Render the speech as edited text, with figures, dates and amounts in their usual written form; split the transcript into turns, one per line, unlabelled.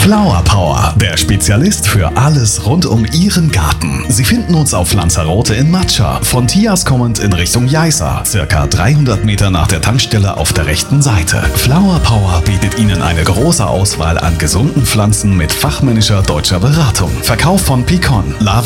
Flower Power, der Spezialist für alles rund um Ihren Garten. Sie finden uns auf Lanzarote in Matscha, von Tias kommend in Richtung Jaiza, circa 300 Meter nach der Tankstelle auf der rechten Seite. Flower Power bietet Ihnen eine große Auswahl an gesunden Pflanzen mit fachmännischer deutscher Beratung. Verkauf von Pikon,